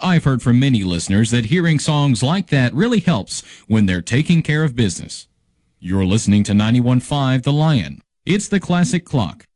I've heard from many listeners that hearing songs like that really helps when they're taking care of business. You're listening to 91.5 The Lion. It's the Classic Clock.